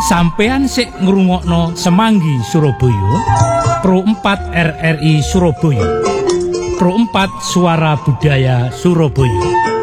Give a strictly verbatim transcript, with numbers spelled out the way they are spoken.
Sampean sik ngrungokno Semanggi Surabaya, Pro empat R R I Surabaya, Pro empat Suara Budaya Surabaya.